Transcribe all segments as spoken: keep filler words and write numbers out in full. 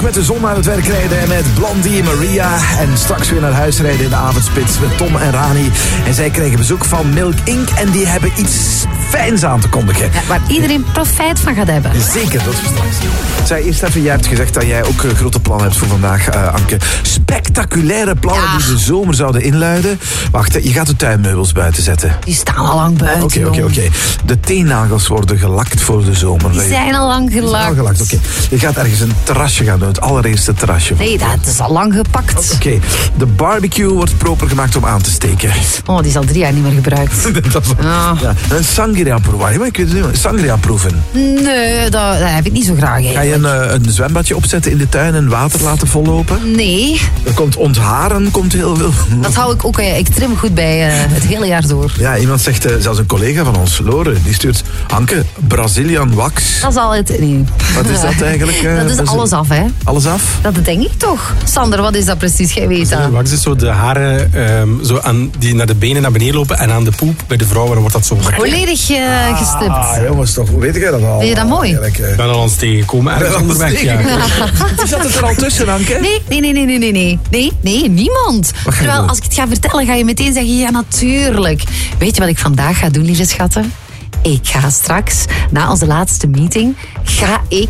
met de zon naar het werk rijden en met Blondie en Maria. En straks weer naar huis rijden in de avondspits met Tom en Rani. En zij krijgen bezoek van Milk Incorporated. En die hebben iets fijns aan te kondigen. Ja, waar iedereen profijt van gaat hebben. Zeker, dat is straks. Zij, eerst even, jij hebt gezegd dat jij ook uh, grote plannen hebt voor vandaag, uh, Anke. Spectaculaire plannen Ja. die de zomer zouden inluiden. Wacht, je gaat de tuinmeubels buiten zetten. Die staan al lang buiten. Oké, oké, oké. De teennagels worden gelakt voor de zomer. Die zijn al lang Die zijn gelakt. al gelakt, oké. Je gaat ergens een terrasje gaan doen, het allereerste terrasje. Nee, dat is al lang gepakt. Oké, de barbecue wordt proper gemaakt om aan te steken. Oh, die is al drie jaar niet meer gebruikt. Dat is, Ah. ja. Een sangria proeven. Maar ik weet het niet, sangria proeven. Nee, dat, dat heb ik niet zo graag Ga je eigenlijk. een, uh, een zwembadje opzetten in de tuin en water laten vollopen? Nee, Er komt ontharen, komt heel veel. dat hou ik ook eh, extreem goed bij eh, het hele jaar door. Ja, iemand zegt, uh, zelfs een collega van ons, Lore, die stuurt Anke, Brazilian wax. Dat is al het... Nee. Wat is dat eigenlijk? uh, Dat is Brazil- alles af, hè. Alles af? Dat denk ik toch. Sander, wat is dat precies? Jij weet dat. Wax is zo de haren um, zo aan, die naar de benen naar beneden lopen en aan de poep bij de vrouwen wordt dat zo. Volledig uh, gestipt. Ah, jongens, toch, hoe weet jij dat al? Vind je dat mooi? Eigenlijk, uh, Ik ben al ons tegengekomen ergens ben al onderweg. eens Ja. Wie zat het er al tussen, Anke? Nee, nee, nee, nee, nee, nee, nee, nee, nee, niemand. Wat ga je Terwijl, doen? als ik het ga vertellen, ga je meteen zeggen, ja, natuurlijk. Weet je wat ik vandaag ga doen, lieve schatten? Ik ga straks, na onze laatste meeting, ga ik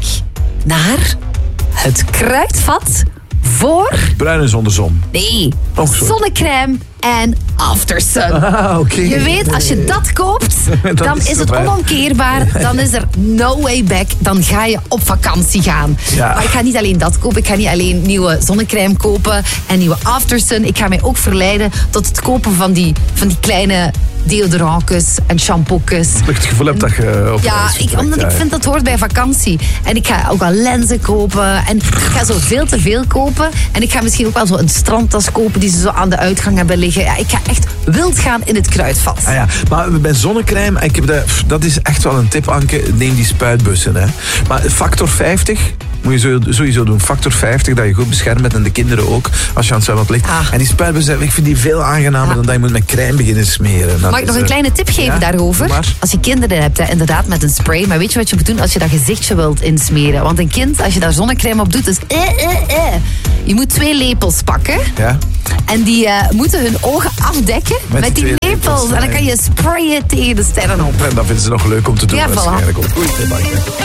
naar het kruidvat voor... Bruin zonder zon. Nee, Oh, sorry. zonnecrème en aftersun. Ah, oké. Je weet, als je dat koopt, Dan dan is is het het voorbij. onomkeerbaar. Dan is er no way back. Dan ga je op vakantie gaan. Ja. Maar ik ga niet alleen dat kopen. Ik ga niet alleen nieuwe zonnecrème kopen en nieuwe aftersun. Ik ga mij ook verleiden tot het kopen van die, van die kleine deodorantjes en shampookjes. Dat ik het gevoel heb dat je op Ja, reis ik, vertrekt, omdat ja. ik vind dat hoort bij vakantie. En ik ga ook wel lenzen kopen. En ik ga zo veel te veel kopen. En ik ga misschien ook wel zo een strandtas kopen die ze zo aan de uitgang hebben liggen. Ja, ik ga echt wild gaan in het kruidvat. Ah ja, maar bij zonnecrème, ik heb dat, dat is echt wel een tip, Anke. Neem die spuitbussen. Hè. Maar factor vijftig moet je zo- sowieso doen. Factor vijftig, dat je goed beschermt bent en de kinderen ook, als je aan het zwembad ligt. Ah. En die spuitbussen, ik vind die veel aangenamer Ja. dan dat je moet met crème beginnen smeren. Dat Mag ik is, nog een eh, kleine tip geven ja, daarover? doe maar. Als je kinderen hebt, hè, inderdaad met een spray. Maar weet je wat je moet doen als je dat gezichtje wilt insmeren? Want een kind, als je daar zonnecrème op doet, is eh, eh, eh. Je moet twee lepels pakken. Ja? En die eh, moeten hun ogen afdekken Met met, die die twee lepels. lepels, En dan kan je sprayen tegen de sterren op. En dat vinden ze nog leuk om te doen Ja, voilà. waarschijnlijk. Goeie tip, Anke.